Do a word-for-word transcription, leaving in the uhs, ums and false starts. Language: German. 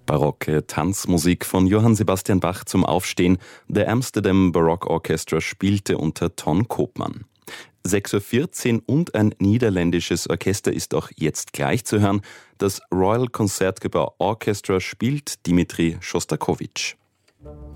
Barocke Tanzmusik von Johann Sebastian Bach zum Aufstehen. The Amsterdam Baroque Orchestra spielte unter Ton Koopman. sechs Uhr vierzehn und ein niederländisches Orchester ist auch jetzt gleich zu hören. Das Royal Concertgebouw Orchestra spielt Dimitri Schostakowitsch.